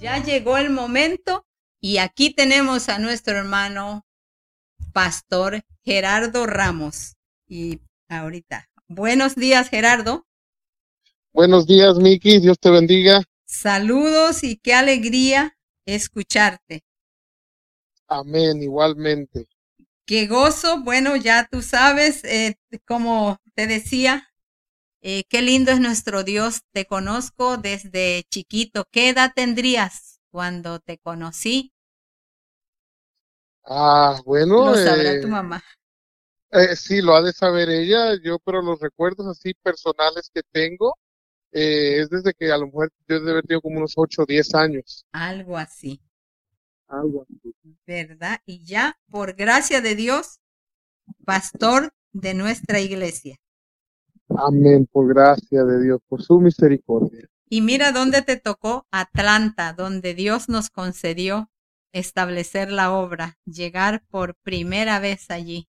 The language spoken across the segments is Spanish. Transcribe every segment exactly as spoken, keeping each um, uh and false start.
Ya llegó el momento y aquí tenemos a nuestro hermano pastor Gerardo Ramos. Y ahorita, buenos días, Gerardo. Buenos días, Miki, Dios te bendiga. Saludos y qué alegría escucharte. Amén, igualmente. Qué gozo, bueno, ya tú sabes, eh, como te decía, eh, qué lindo es nuestro Dios. Te conozco desde chiquito. ¿Qué edad tendrías cuando te conocí? Ah, Lo bueno, sabrá tu eh, mamá. eh, sí, lo ha de saber ella, yo, pero los recuerdos así personales que tengo, eh, es desde que a lo mejor yo debe haber tenido como unos ocho o diez años. Algo así, Algo así. ¿verdad? Y ya, por gracia de Dios, pastor de nuestra iglesia. Amén, por gracia de Dios, por su misericordia. Y mira dónde te tocó, Atlanta, donde Dios nos concedió establecer la obra, llegar por primera vez allí.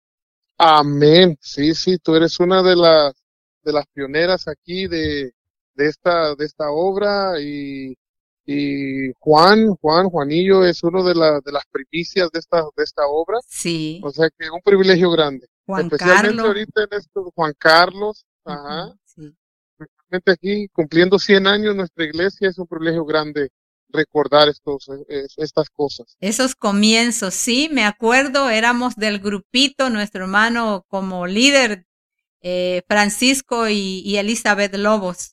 Amén, sí, sí, tú eres una de las, de las pioneras aquí de, de esta, de esta obra y y Juan, Juan, Juanillo es uno de, la, de las primicias de esta, de esta obra. Sí, O sea que es un privilegio grande, Juan especialmente Carlos. ahorita en esto, Juan Carlos, ajá, Uh-huh, sí. especialmente aquí cumpliendo cien años nuestra iglesia, es un privilegio grande recordar estos, eh, estas cosas. Esos comienzos, sí, me acuerdo, éramos del grupito, nuestro hermano como líder, eh, Francisco y, y Elizabeth Lobos.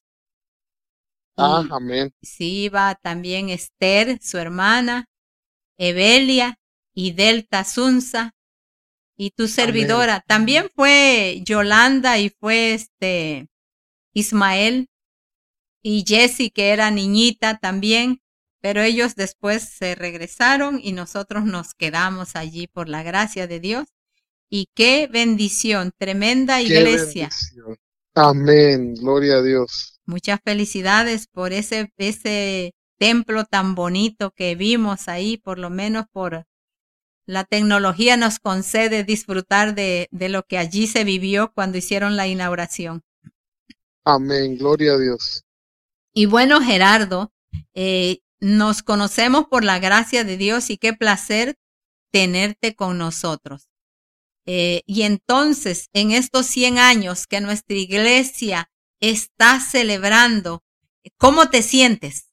Ah, Y amén. sí iba también Esther, su hermana, Evelia y Delta Sunza y tu Amén. servidora. También fue Yolanda y fue este Ismael y Jessie, que era niñita también, pero ellos después se regresaron y nosotros nos quedamos allí por la gracia de Dios. Y qué bendición, tremenda Qué iglesia. bendición. Amén. Gloria a Dios. Muchas felicidades por ese, ese templo tan bonito que vimos ahí, por lo menos por la tecnología nos concede disfrutar de, de lo que allí se vivió cuando hicieron la inauguración. Amén. Gloria a Dios. Y bueno, Gerardo, eh, nos conocemos por la gracia de Dios y qué placer tenerte con nosotros. Eh, y entonces, en estos cien años que nuestra iglesia está celebrando, ¿cómo te sientes?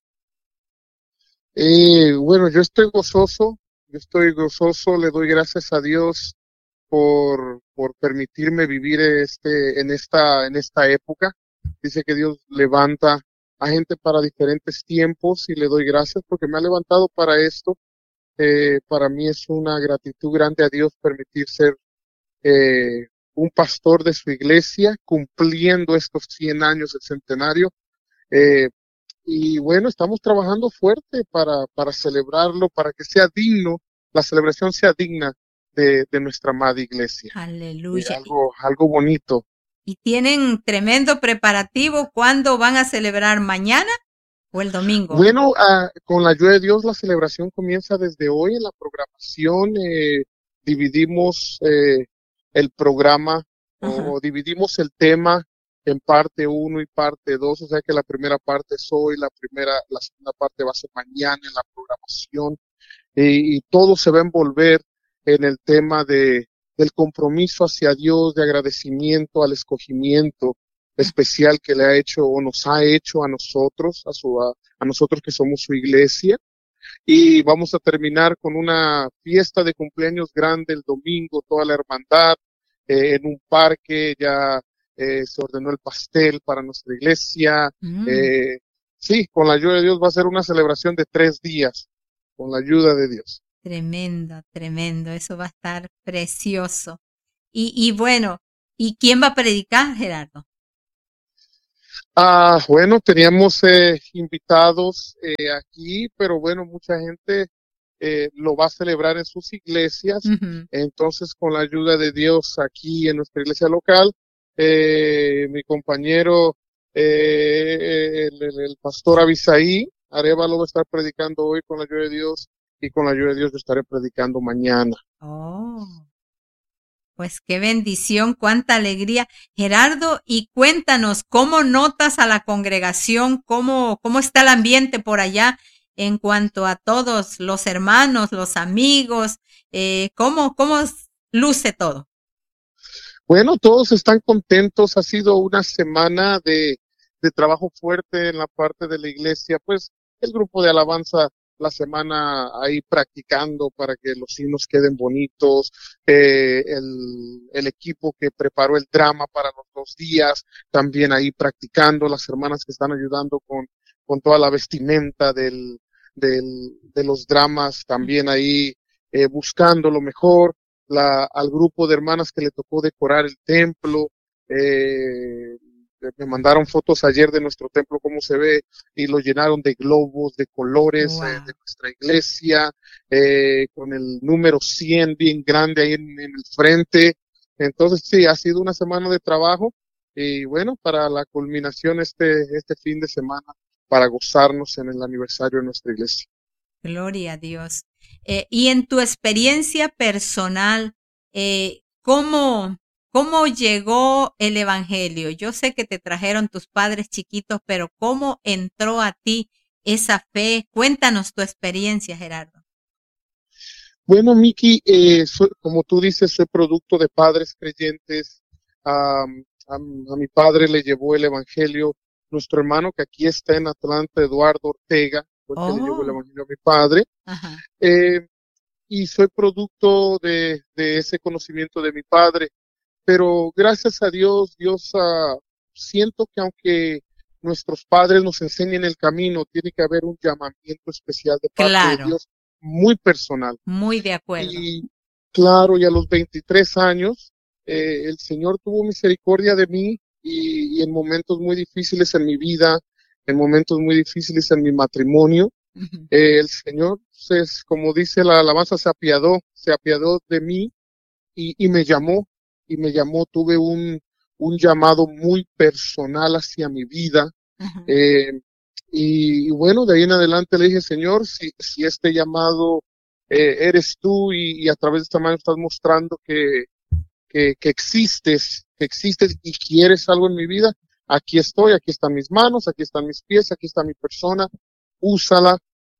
Eh, bueno, yo estoy gozoso, yo estoy gozoso, le doy gracias a Dios por, por permitirme vivir este, en esta, en esta época. Dice que Dios levanta a gente para diferentes tiempos y le doy gracias porque me ha levantado para esto. Eh, para mí es una gratitud grande a Dios permitir ser eh, un pastor de su iglesia, cumpliendo estos cien años del centenario. Eh, y bueno, estamos trabajando fuerte para, para celebrarlo, para que sea digno, la celebración sea digna de, de nuestra amada iglesia. Eh, Aleluya. algo, algo bonito. Y tienen tremendo preparativo. ¿Cuándo van a celebrar? ¿Mañana o el domingo? Bueno, ah, con la ayuda de Dios, la celebración comienza desde hoy en la programación. Eh, dividimos eh, el programa Ajá. o, o dividimos el tema en parte uno y parte dos, o sea que la primera parte es hoy, la primera, la segunda parte va a ser mañana en la programación y, y todo se va a envolver en el tema de del compromiso hacia Dios, de agradecimiento al escogimiento especial que le ha hecho o nos ha hecho a nosotros, a su a, a nosotros que somos su iglesia. Y vamos a terminar con una fiesta de cumpleaños grande el domingo, toda la hermandad, eh, en un parque, ya eh, se ordenó el pastel para nuestra iglesia. Mm, Eh, sí, con la ayuda de Dios va a ser una celebración de tres días, con la ayuda de Dios. tremendo, tremendo. Eso va a estar precioso. Y, y bueno, ¿y quién va a predicar, Gerardo? Ah, bueno, teníamos eh, invitados eh, aquí, pero bueno, mucha gente eh, lo va a celebrar en sus iglesias. Ujú. Entonces, con la ayuda de Dios aquí en nuestra iglesia local, eh, mi compañero, eh, el, el- el pastor Abisaí Arevalo va a estar predicando hoy con la ayuda de Dios y con la ayuda de Dios yo estaré predicando mañana. Oh. Pues qué bendición, cuánta alegría. Gerardo, y cuéntanos, ¿cómo notas a la congregación? ¿Cómo, cómo está el ambiente por allá? en cuanto a todos los hermanos, los amigos? Eh, ¿cómo, ¿Cómo luce todo? Bueno, todos están contentos. Ha sido una semana de, de trabajo fuerte en la parte de la iglesia. Pues el grupo de alabanza la semana ahí practicando para que los himnos queden bonitos. Eh, el, el equipo que preparó el drama para los dos días, también ahí practicando. Las hermanas que están ayudando con, con toda la vestimenta del, del, de los dramas, también ahí eh, buscando lo mejor. La, al grupo de hermanas que le tocó decorar el templo, eh, me mandaron fotos ayer de nuestro templo, cómo se ve, y lo llenaron de globos, de colores, Wow. eh, de nuestra iglesia, eh, con el número cien bien grande ahí en, en el frente. Entonces, sí, ha sido una semana de trabajo, y bueno, para la culminación este, este fin de semana, para gozarnos en el aniversario de nuestra iglesia. Gloria a Dios. Eh, y en tu experiencia personal, eh, ¿cómo, ¿cómo llegó el evangelio? Yo sé que te trajeron tus padres chiquitos, pero ¿cómo entró a ti esa fe? Cuéntanos tu experiencia, Gerardo. Bueno, Miki, eh, soy, como tú dices, soy producto de padres creyentes. Um, a, a mi padre le llevó el evangelio nuestro hermano que aquí está en Atlanta, Eduardo Ortega, fue el Oh. que le llevó el evangelio a mi padre. Ajá. Eh, y soy producto de, de ese conocimiento de mi padre. Pero gracias a Dios, Dios, uh, siento que aunque nuestros padres nos enseñen el camino, tiene que haber un llamamiento especial de parte Claro. de Dios, muy personal. Muy de acuerdo. Y claro, y a los veintitrés años, eh, el Señor tuvo misericordia de mí y, y en momentos muy difíciles en mi vida, en momentos muy difíciles en mi matrimonio, Uh-huh. eh, el Señor, pues, como dice la alabanza, se apiadó, se apiadó de mí y, y me llamó, y me llamó, tuve un, un llamado muy personal hacia mi vida. Uh-huh. Eh, y, y bueno, de ahí en adelante le dije, Señor, si, si este llamado eh, eres tú y, y a través de esta mano estás mostrando que, que, que existes, que existes y quieres algo en mi vida, aquí estoy, aquí están mis manos, aquí están mis pies, aquí está mi persona, úsala.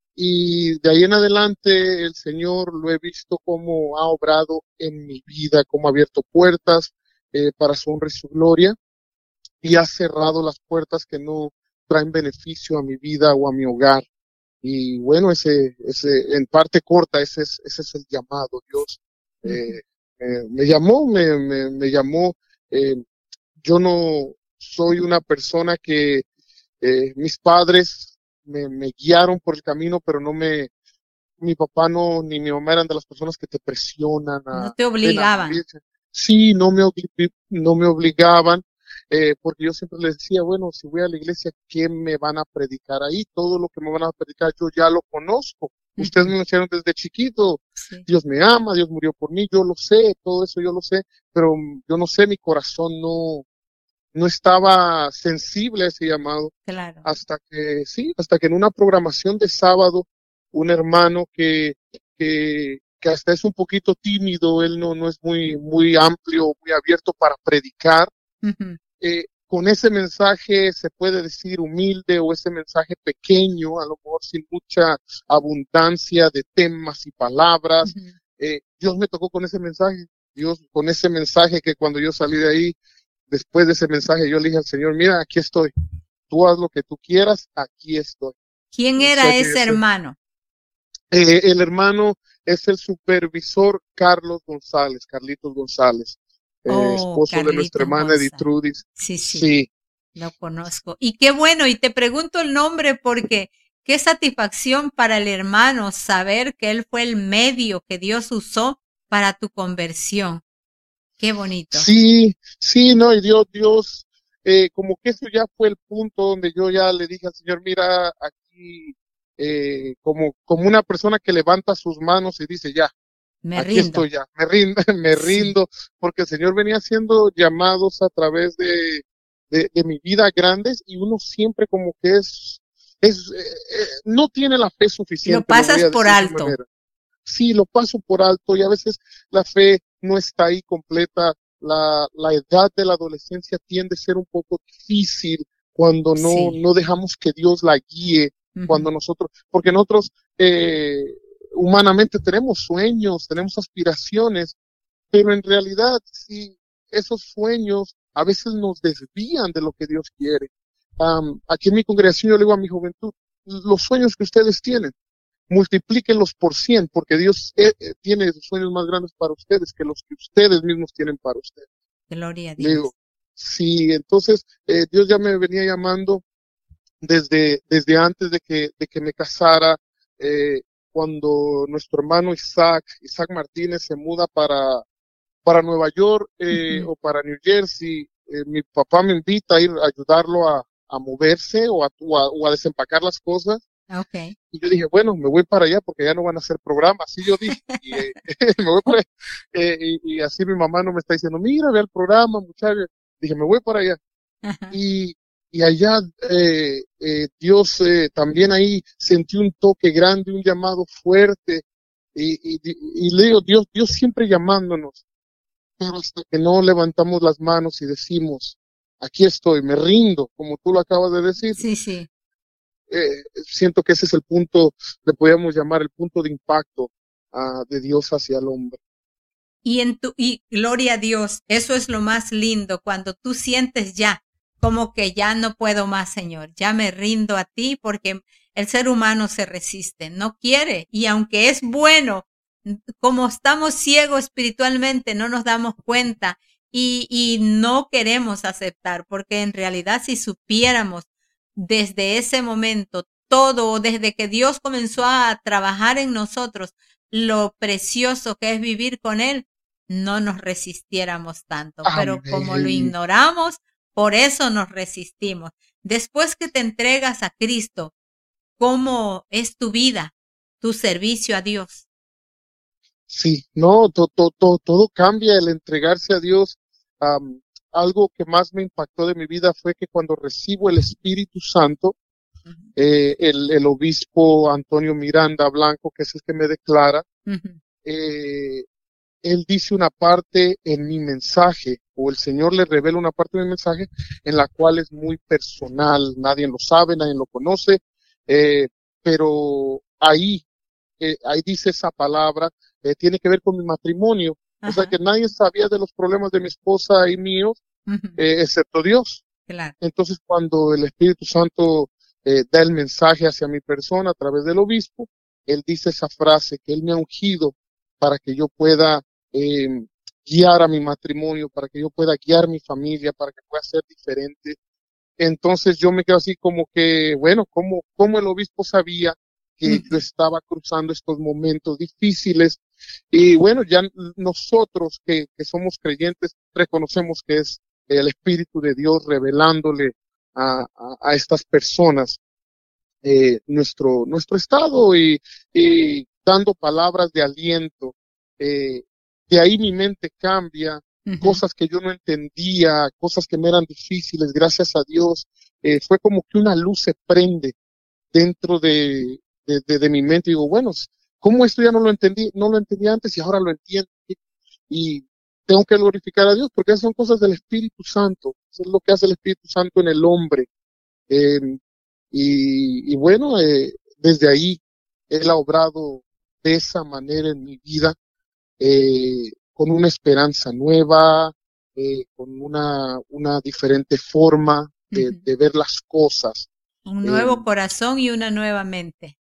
Y de ahí en adelante el Señor lo he visto como ha obrado en mi vida, como ha abierto puertas eh, para su honra y su gloria, y ha cerrado las puertas que no traen beneficio a mi vida o a mi hogar. Y bueno, ese, ese, en parte corta, ese es, ese es el llamado. Dios eh, eh, me llamó, me, me, me llamó. Eh, yo no soy una persona que eh, mis padres me, me guiaron por el camino, pero no me, mi papá no, ni mi mamá eran de las personas que te presionan a, no te obligaban. Sí, no me, no me obligaban. Eh, porque yo siempre les decía, bueno, si voy a la iglesia, ¿qué me van a predicar ahí? Todo lo que me van a predicar yo ya lo conozco. Uh-huh. Ustedes me enseñaron desde chiquito. Sí. Dios me ama, Dios murió por mí, yo lo sé, todo eso yo lo sé, pero yo no sé, mi corazón no, no estaba sensible a ese llamado. Claro. Hasta que, sí, hasta que en una programación de sábado, un hermano que, que, que hasta es un poquito tímido, él no, no es muy, muy amplio, muy abierto para predicar. Uh-huh. Eh, con ese mensaje se puede decir humilde o ese mensaje pequeño, a lo mejor sin mucha abundancia de temas y palabras. Uh-huh. Eh, Dios me tocó con ese mensaje, Dios con ese mensaje que cuando yo salí de ahí, después de ese mensaje yo le dije al Señor, mira, aquí estoy, tú haz lo que tú quieras, aquí estoy. ¿Quién era o sea, ese, ese hermano? Eh, el hermano es el supervisor Carlos González, Carlitos González. Eh, oh, esposo Carlitos de nuestra hermana Editrudis. Sí, sí, sí. Lo conozco. Y qué bueno, y te pregunto el nombre porque qué satisfacción para el hermano saber que él fue el medio que Dios usó para tu conversión. Qué bonito. Sí, sí, no, y Dios, Dios, eh, como que eso ya fue el punto donde yo ya le dije al Señor, mira, aquí, eh, como, como una persona que levanta sus manos y dice, ya, Me aquí rindo. estoy ya, me rindo, me rindo, sí. Porque el Señor venía haciendo llamados a través de, de, de mi vida grandes y uno siempre como que es, es eh, eh, no tiene la fe suficiente. Lo pasas por alto. Sí, lo paso por alto y a veces la fe no está ahí completa. La, la edad de la adolescencia tiende a ser un poco difícil cuando no, sí. no dejamos que Dios la guíe Ujú. Cuando nosotros, porque nosotros eh, humanamente tenemos sueños, tenemos aspiraciones, pero en realidad sí, esos sueños a veces nos desvían de lo que Dios quiere. Um, aquí en mi congregación yo le digo a mi juventud, los sueños que ustedes tienen, multiplíquenlos por cien, porque Dios eh, eh, tiene sueños más grandes para ustedes que los que ustedes mismos tienen para ustedes. Gloria a Le Dios. digo, sí, entonces eh, Dios ya me venía llamando desde, desde antes de que, de que me casara, eh, cuando nuestro hermano Isaac, Isaac Martínez se muda para, para Nueva York eh, Ujú. o para New Jersey, eh, mi papá me invita a ir a ayudarlo a, a moverse o a, o a, o a desempacar las cosas. Okay. Y yo dije, bueno, me voy para allá porque ya no van a hacer programas. Así yo dije, y, eh, me voy para allá. Eh, y, y así mi mamá no me está diciendo, mira, ve el programa, muchachos. Dije, me voy para allá. Ajá. Y, y allá eh, eh, Dios eh, también ahí sentí un toque grande, un llamado fuerte. Y, y, y le digo, Dios, Dios siempre llamándonos. Pero hasta que no levantamos las manos y decimos, aquí estoy, me rindo, como tú lo acabas de decir, Sí, sí. eh, siento que ese es el punto, le podríamos llamar el punto de impacto uh, de Dios hacia el hombre. Y en tu, y gloria a Dios, eso es lo más lindo, cuando tú sientes ya, como que ya no puedo más, Señor, ya me rindo a ti, porque el ser humano se resiste, no quiere, y aunque es bueno, como estamos ciegos espiritualmente, no nos damos cuenta y, y no queremos aceptar, porque en realidad si supiéramos desde ese momento todo, desde que Dios comenzó a trabajar en nosotros, lo precioso que es vivir con Él, no nos resistiéramos tanto, pero como lo Amén. ignoramos, por eso nos resistimos. Después que te entregas a Cristo, ¿cómo es tu vida, tu servicio a Dios? Sí, no, to, to, to, todo cambia el entregarse a Dios. Um, algo que más me impactó de mi vida fue que cuando recibo el Espíritu Santo, Uh-huh. eh, el, el obispo Antonio Miranda Blanco, que es el que me declara, Uh-huh. eh, él dice una parte en mi mensaje, o el Señor le revela una parte de mi mensaje, en la cual es muy personal, nadie lo sabe, nadie lo conoce, eh, pero ahí, eh, ahí dice esa palabra, eh, tiene que ver con mi matrimonio, Uh-huh. o sea que nadie sabía de los problemas de mi esposa y míos, Uh-huh. eh, excepto Dios. Claro. Entonces cuando el Espíritu Santo eh, da el mensaje hacia mi persona a través del obispo, él dice esa frase, que él me ha ungido para que yo pueda eh, guiar a mi matrimonio, para que yo pueda guiar mi familia, para que pueda ser diferente. Entonces yo me quedo así como que, bueno, ¿cómo, cómo el obispo sabía que Uh-huh. yo estaba cruzando estos momentos difíciles? Y bueno, ya nosotros que, que somos creyentes reconocemos que es el Espíritu de Dios revelándole a, a, a estas personas eh, nuestro, nuestro estado y, y dando palabras de aliento. Eh, de ahí mi mente cambia, Uh-huh. cosas que yo no entendía, cosas que me eran difíciles, gracias a Dios. Eh, fue como que una luz se prende dentro de, de, de, de mi mente. Y digo, bueno, ¿cómo esto ya no lo entendí? No lo entendía antes y ahora lo entiendo. Y tengo que glorificar a Dios porque esas son cosas del Espíritu Santo. Eso es lo que hace el Espíritu Santo en el hombre. Eh, y, y bueno, eh, desde ahí Él ha obrado de esa manera en mi vida, eh, con una esperanza nueva, eh, con una, una diferente forma de, Uh-huh. de ver las cosas. Un Eh, nuevo corazón y una nueva mente.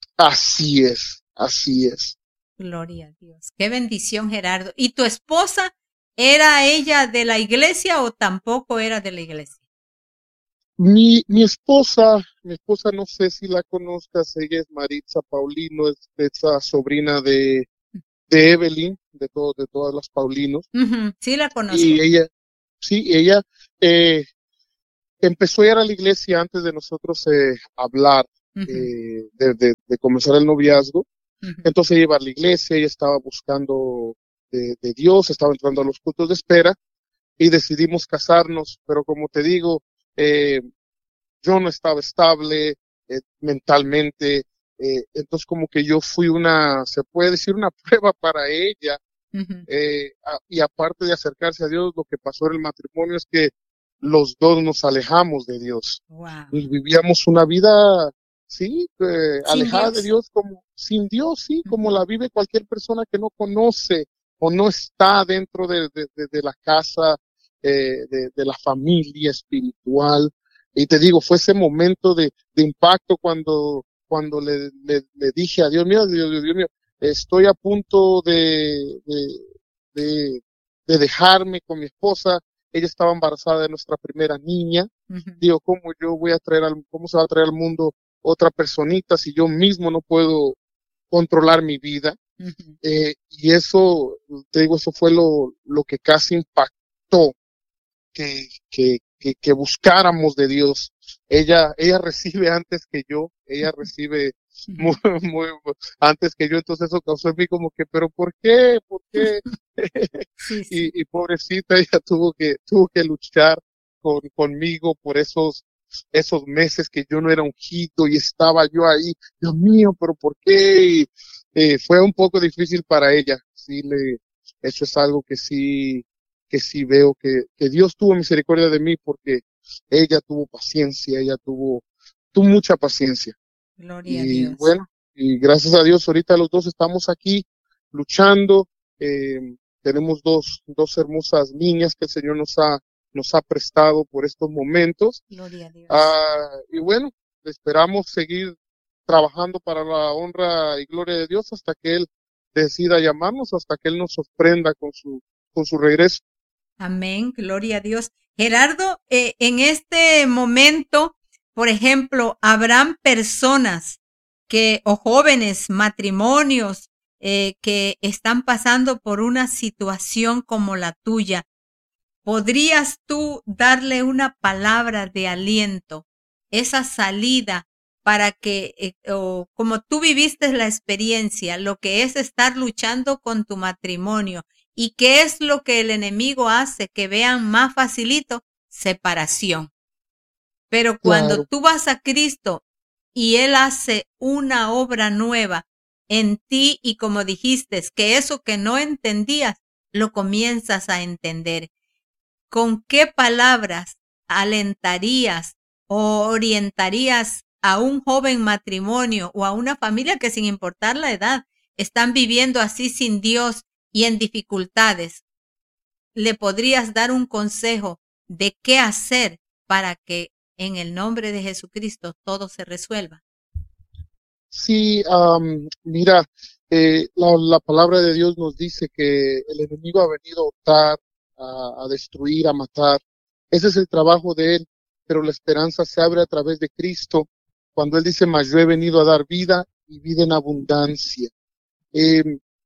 así es, así es. Gloria a Dios. Qué bendición, Gerardo. ¿Y tu esposa, era ella de la iglesia o tampoco era de la iglesia? Mi, mi esposa, mi esposa no sé si la conozcas, ella es Maritza Paulino, es esa sobrina de, de Evelyn, de, todo, de todas las Paulinos. Uh-huh. Sí, la conozco. Y ella, sí, ella eh, empezó a ir a la iglesia antes de nosotros eh, hablar, Uh-huh. eh, de, de, de comenzar el noviazgo. Uh-huh. Entonces ella iba a la iglesia, ella estaba buscando de, de Dios, estaba entrando a los cultos de espera y decidimos casarnos, pero como te digo, eh, yo no estaba estable eh, mentalmente, eh, entonces como que yo fui una, se puede decir, una prueba para ella. Uh-huh. Eh, a, y aparte de acercarse a Dios, lo que pasó en el matrimonio es que los dos nos alejamos de Dios Wow. y vivíamos una vida sí, eh, Sin alejada de Dios. Dios, como sin Dios, sí, como Ujú. la vive cualquier persona que no conoce o no está dentro de, de, de, de la casa, eh, de, de la familia espiritual. Y te digo, fue ese momento de, de impacto cuando, cuando le, le, le dije a Dios, mira, Dios, Dios, Dios mío, estoy a punto de, de, de, de dejarme con mi esposa. Ella estaba embarazada de nuestra primera niña. Ujú. Digo, ¿cómo yo voy a traer al, cómo se va a traer al mundo otra personita si yo mismo no puedo controlar mi vida? Ujú. Eh, y eso, te digo, eso fue lo, lo que casi impactó, que, que, que, que buscáramos de Dios. Ella, ella recibe antes que yo, ella recibe muy, Ujú. muy, antes que yo, entonces eso causó en mí como que, pero ¿por qué? ¿Por qué? Sí, sí. y, y pobrecita, ella tuvo que, tuvo que luchar con, conmigo por esos, esos meses que yo no era ungido y estaba yo ahí, Dios mío, pero ¿por qué? Y, eh, fue un poco difícil para ella. Sí, le, eso es algo que sí, que sí veo que, que Dios tuvo misericordia de mí porque ella tuvo paciencia, ella tuvo, tuvo mucha paciencia. Gloria a Y Dios. bueno, y gracias a Dios ahorita los dos estamos aquí luchando. Eh, tenemos dos, dos hermosas niñas que el Señor nos ha, nos ha prestado por estos momentos. Gloria a Dios. Ah, y bueno, esperamos seguir trabajando para la honra y gloria de Dios hasta que Él decida llamarnos, hasta que Él nos sorprenda con su, con su regreso. Amén, gloria a Dios. Gerardo, eh, en este momento, por ejemplo, habrán personas que, o jóvenes, matrimonios, eh, que están pasando por una situación como la tuya. ¿Podrías tú darle una palabra de aliento, esa salida para que, eh, o como tú viviste la experiencia, lo que es estar luchando con tu matrimonio y qué es lo que el enemigo hace que vean más facilito? Separación. Pero cuando Claro. tú vas a Cristo y Él hace una obra nueva en ti y como dijiste, que eso que no entendías, lo comienzas a entender. ¿Con qué palabras alentarías o orientarías a un joven matrimonio o a una familia que sin importar la edad están viviendo así sin Dios y en dificultades? ¿Le podrías dar un consejo de qué hacer para que en el nombre de Jesucristo todo se resuelva? Sí, am, mira, eh, la, la palabra de Dios nos dice que el enemigo ha venido a hurtar, a, a destruir, a matar. Ese es el trabajo de él, pero la esperanza se abre a través de Cristo cuando él dice, mas yo he venido a dar vida y vida en abundancia. Eh,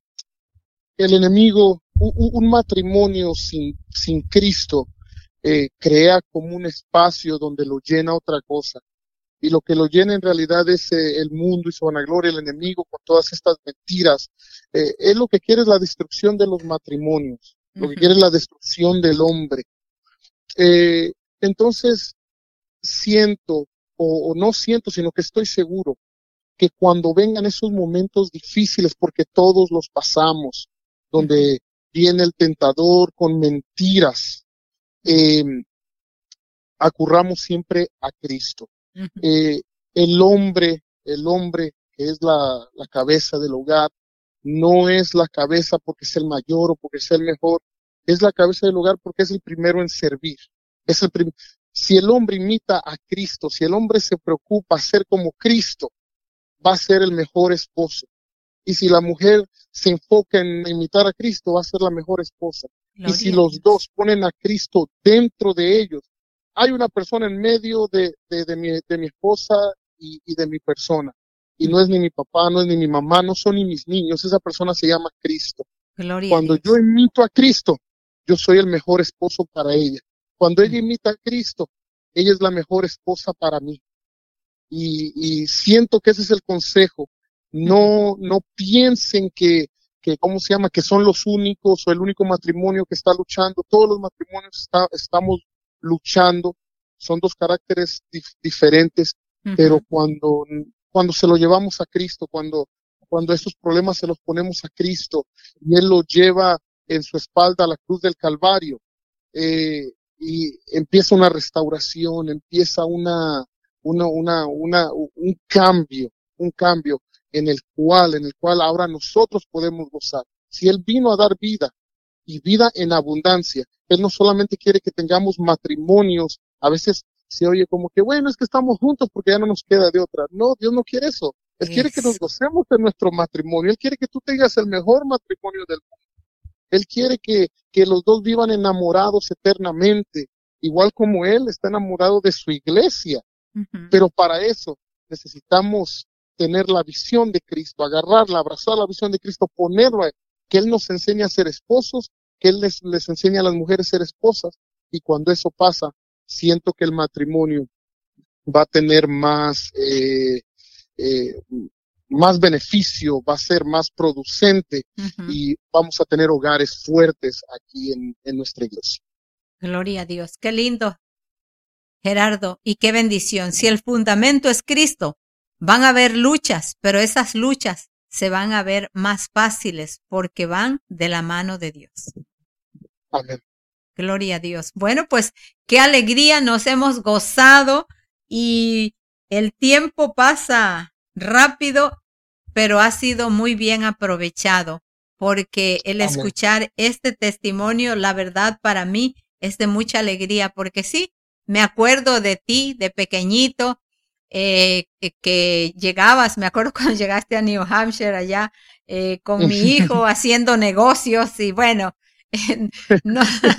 el enemigo, u- u- un matrimonio sin, sin Cristo, eh, crea como un espacio donde lo llena otra cosa. Y lo que lo llena en realidad es eh, el mundo y su vanagloria, el enemigo con todas estas mentiras. Eh, él lo que quiere es la destrucción de los matrimonios, lo que quiere Ujú. es la destrucción del hombre. Eh, entonces, siento, o, o no siento, sino que estoy seguro, que cuando vengan esos momentos difíciles, porque todos los pasamos, Ujú. donde viene el tentador con mentiras, eh, acurramos siempre a Cristo. Ujú. Eh, el hombre, el hombre que es la, la cabeza del hogar, no es la cabeza porque es el mayor o porque es el mejor, es la cabeza del hogar porque es el primero en servir. Es el prim si el hombre imita a Cristo, si el hombre se preocupa ser como Cristo, va a ser el mejor esposo. Y si la mujer se enfoca en imitar a Cristo, va a ser la mejor esposa. Y si Gloria a los Dios. dos ponen a Cristo dentro de ellos, hay una persona en medio de, de, de, mi, de mi esposa y, y de mi persona. Y no es ni mi papá, no es ni mi mamá, no son ni mis niños. Esa persona se llama Cristo. Gloria a Cuando yo Dios. imito a Cristo, yo soy el mejor esposo para ella. Cuando ella Ujú. imita a Cristo, ella es la mejor esposa para mí. Y, y siento que ese es el consejo. Ujú. No, no piensen que, que, ¿cómo se llama? Que son los únicos o el único matrimonio que está luchando. Todos los matrimonios está, estamos luchando. Son dos caracteres dif- diferentes, pero Ujú. cuando, cuando se lo llevamos a Cristo, cuando, cuando esos problemas se los ponemos a Cristo y Él los lleva en su espalda a la cruz del Calvario, eh, y empieza una restauración, empieza una, una, una, una, un cambio, un cambio en el cual, en el cual ahora nosotros podemos gozar. Si Él vino a dar vida y vida en abundancia, Él no solamente quiere que tengamos matrimonios, a veces se oye como que, bueno, es que estamos juntos porque ya no nos queda de otra. No, Dios no quiere eso. Él quiere que nos Eso. gocemos de nuestro matrimonio. Él quiere que tú tengas el mejor matrimonio del mundo. Él quiere que, que los dos vivan enamorados eternamente, igual como Él está enamorado de su iglesia. Ujú. Pero para eso necesitamos tener la visión de Cristo, agarrarla, abrazar la visión de Cristo, ponerla, que Él nos enseñe a ser esposos, que Él les, les enseñe a las mujeres a ser esposas. Y cuando eso pasa, siento que el matrimonio va a tener más, eh, eh, más beneficio, va a ser más producente Ujú. y vamos a tener hogares fuertes aquí en, en nuestra iglesia. Gloria a Dios. Qué lindo, Gerardo, y qué bendición. Si el fundamento es Cristo, van a haber luchas, pero esas luchas se van a ver más fáciles porque van de la mano de Dios. Amén. Gloria a Dios. Bueno, pues qué alegría, nos hemos gozado y el tiempo pasa rápido, pero ha sido muy bien aprovechado porque el Amén. escuchar este testimonio, la verdad para mí es de mucha alegría porque sí, me acuerdo de ti de pequeñito, eh, que, que llegabas, me acuerdo cuando llegaste a New Hampshire allá eh, con mi hijo haciendo negocios y bueno, no,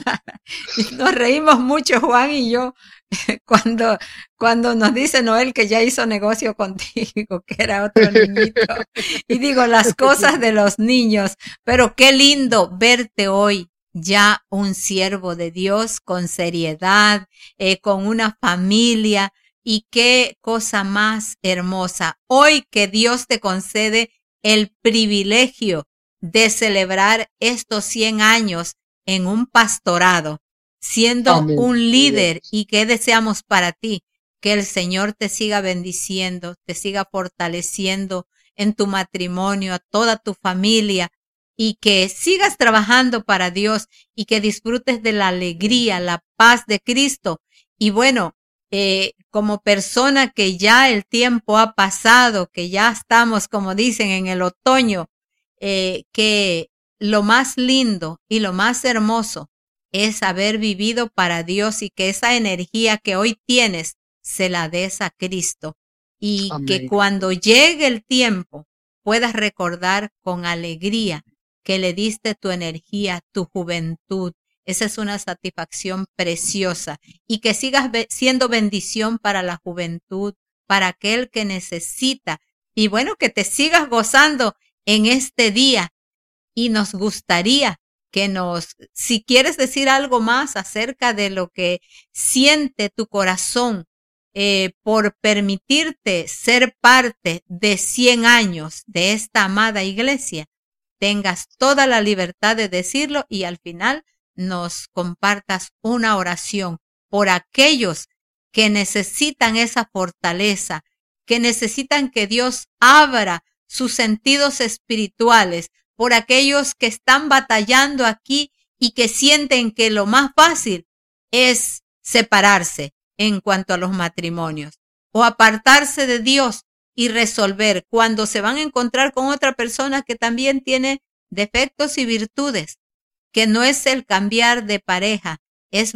nos reímos mucho Juan y yo cuando, cuando nos dice Noel que ya hizo negocio contigo, que era otro niñito. Y digo, las cosas de los niños, pero qué lindo verte hoy ya un siervo de Dios con seriedad, eh, con una familia, y qué cosa más hermosa. Hoy que Dios te concede el privilegio de celebrar estos cien años en un pastorado, siendo Amén. un líder. ¿Y qué deseamos para ti? Que el Señor te siga bendiciendo, te siga fortaleciendo en tu matrimonio, a toda tu familia, y que sigas trabajando para Dios y que disfrutes de la alegría, la paz de Cristo. Y bueno, eh, como persona que ya el tiempo ha pasado, que ya estamos, como dicen, en el otoño, eh, que lo más lindo y lo más hermoso es haber vivido para Dios y que esa energía que hoy tienes se la des a Cristo y Amén. que cuando llegue el tiempo puedas recordar con alegría que le diste tu energía, tu juventud. Esa es una satisfacción preciosa y que sigas siendo bendición para la juventud, para aquel que necesita y bueno, que te sigas gozando en este día. Y nos gustaría que nos, si quieres decir algo más acerca de lo que siente tu corazón eh, por permitirte ser parte de cien años de esta amada iglesia, tengas toda la libertad de decirlo y al final nos compartas una oración por aquellos que necesitan esa fortaleza, que necesitan que Dios abra sus sentidos espirituales, por aquellos que están batallando aquí y que sienten que lo más fácil es separarse en cuanto a los matrimonios o apartarse de Dios y resolver cuando se van a encontrar con otra persona que también tiene defectos y virtudes, que no es el cambiar de pareja, es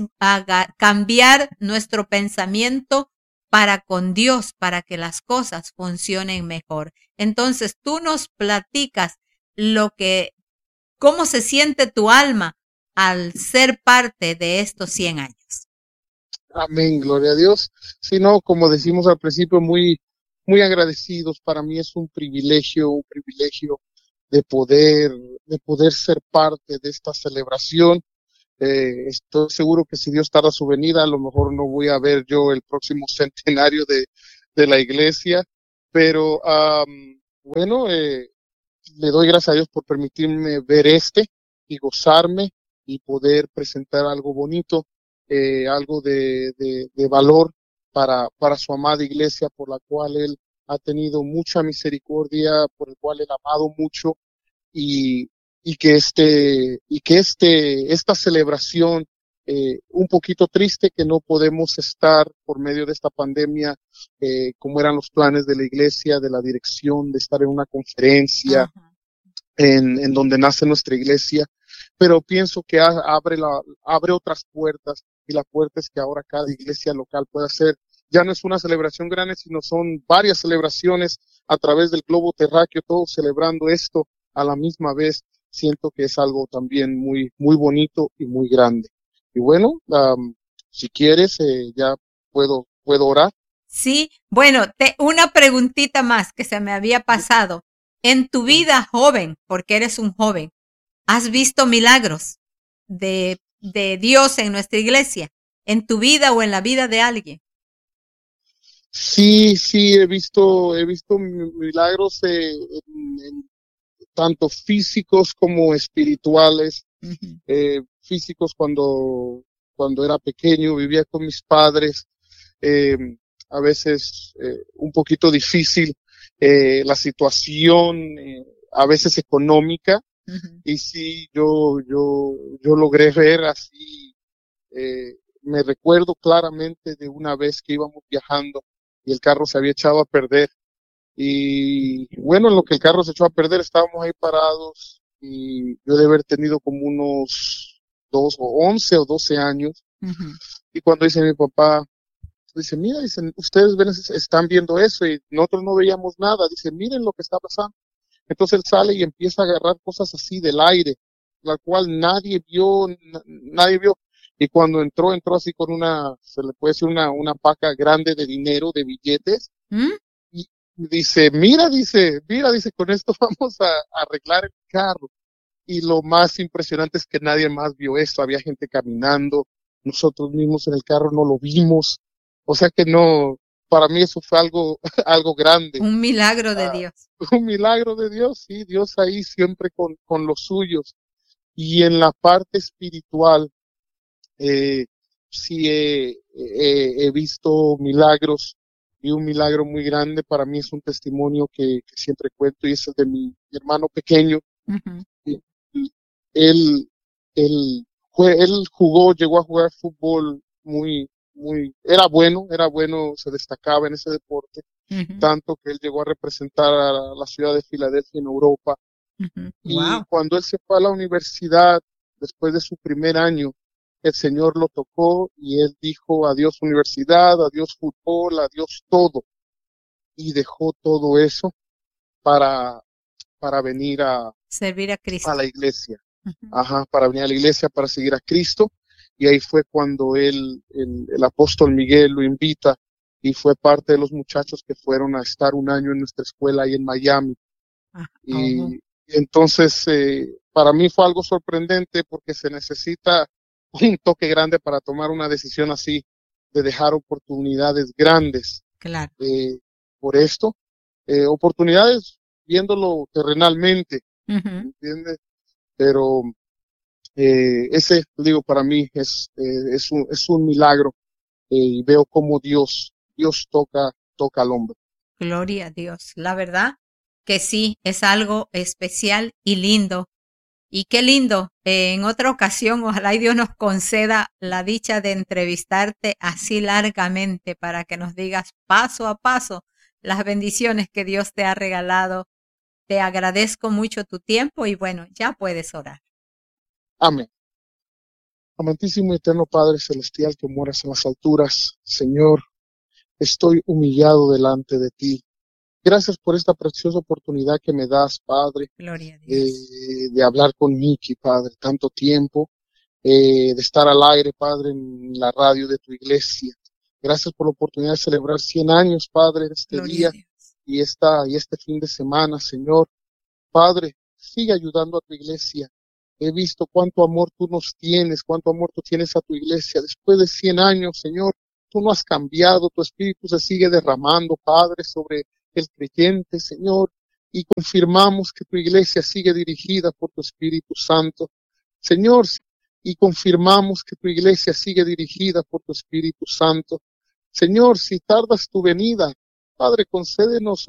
cambiar nuestro pensamiento para con Dios, para que las cosas funcionen mejor. Entonces tú nos platicas lo que, cómo se siente tu alma al ser parte de estos cien años. Amén, gloria a Dios. Si no, como decimos al principio, muy, muy agradecidos. Para mí es un privilegio, un privilegio de poder, de poder ser parte de esta celebración. Eh, estoy seguro que si Dios tarda su venida, a lo mejor no voy a ver yo el próximo centenario de, de la iglesia, pero um, bueno, eh, le doy gracias a Dios por permitirme ver este y gozarme y poder presentar algo bonito, eh, algo de, de, de valor para, para su amada iglesia, por la cual Él ha tenido mucha misericordia, por el cual Él ha amado mucho, y, y que este, y que este, esta celebración eh, un poquito triste que no podemos estar por medio de esta pandemia eh, como eran los planes de la iglesia, de la dirección, de estar en una conferencia Ajá. en, en donde nace nuestra iglesia, pero pienso que a- abre, la, abre otras puertas, y la puerta es que ahora cada iglesia local puede hacer, ya no es una celebración grande, sino son varias celebraciones a través del globo terráqueo, todos celebrando esto a la misma vez. Siento que es algo también muy, muy bonito y muy grande. Y bueno, am, si quieres, eh, ya puedo, puedo orar. Sí, bueno, te, una preguntita más que se me había pasado. En tu vida joven, porque eres un joven, ¿has visto milagros de, de Dios en nuestra iglesia? ¿En tu vida o en la vida de alguien? Sí, sí, he visto, he visto mi- milagros eh, en, en tanto físicos como espirituales. Ujú. Eh, físicos cuando, cuando era pequeño, vivía con mis padres, eh, a veces eh, un poquito difícil eh, la situación, eh, a veces económica, Ujú. y sí, yo, yo, yo logré ver así, eh, me recuerdo claramente de una vez que íbamos viajando y el carro se había echado a perder. Y bueno, en lo que el carro se echó a perder, estábamos ahí parados y yo de haber tenido como unos dos o once o doce años. Ujú. Y cuando dice mi papá, dice, mira, dicen, ustedes ven, están viendo eso y nosotros no veíamos nada. Dice, miren lo que está pasando. Entonces él sale y empieza a agarrar cosas así del aire, la cual nadie vio, na- nadie vio. Y cuando entró, entró así con una, se le puede decir una, una paca grande de dinero, de billetes, ¿Mm? y dice, mira, dice, mira, dice, con esto vamos a, a arreglar el carro. Y lo más impresionante es que nadie más vio esto, había gente caminando, nosotros mismos en el carro no lo vimos, o sea que no, para mí eso fue algo, algo grande, Un milagro de ah, Dios. un milagro de Dios, sí, Dios ahí siempre con, con los suyos. Y en la parte espiritual, eh, sí he, he- he visto milagros, y un milagro muy grande para mí es un testimonio que, que siempre cuento, y es el de mi, mi hermano pequeño. Ujú. Y- y Él, él, fue, él jugó, llegó a jugar fútbol muy, muy, era bueno, era bueno, se destacaba en ese deporte, Ujú. tanto que él llegó a representar a la, la ciudad de Filadelfia en Europa. Ujú. Y Wow. cuando él se fue a la universidad, después de su primer año, el Señor lo tocó y él dijo adiós universidad, adiós fútbol, adiós todo. Y dejó todo eso para, para venir a, Servir a a Cristo. la iglesia. Ujú. Ajá, para venir a la iglesia, para seguir a Cristo. Y ahí fue cuando él, el, el apóstol Miguel lo invita y fue parte de los muchachos que fueron a estar un año en nuestra escuela ahí en Miami. Ah, oh, Y entonces, eh, para mí fue algo sorprendente porque se necesita un toque grande para tomar una decisión así, de dejar oportunidades grandes claro. eh, por esto, eh, oportunidades viéndolo terrenalmente, Ujú. ¿entiendes? Pero eh, ese, digo, para mí es, eh, es, un, es un milagro, eh, y veo cómo Dios, Dios toca, toca al hombre. Gloria a Dios. La verdad que sí, es algo especial y lindo. Y qué lindo. Eh, en otra ocasión, ojalá y Dios nos conceda la dicha de entrevistarte así largamente para que nos digas paso a paso las bendiciones que Dios te ha regalado. Te agradezco mucho tu tiempo y bueno, ya puedes orar. Amén. Amantísimo y eterno Padre Celestial que moras en las alturas, Señor, estoy humillado delante de ti. Gracias por esta preciosa oportunidad que me das, Padre, Gloria a Dios. de, de hablar con Miki, Padre, tanto tiempo, eh, de estar al aire, Padre, en la radio de tu iglesia. Gracias por la oportunidad de celebrar cien años, Padre, este Gloria a día Dios. y, esta, y este fin de semana, Señor. Padre, sigue ayudando a tu iglesia. He visto cuánto amor tú nos tienes, cuánto amor tú tienes a tu iglesia. Después de cien años, Señor, tú no has cambiado, tu espíritu se sigue derramando, Padre, sobre el creyente, Señor, y confirmamos que tu iglesia sigue dirigida por tu Espíritu Santo. Señor, y confirmamos que tu iglesia sigue dirigida por tu Espíritu Santo. Señor, si tardas tu venida, Padre, concédenos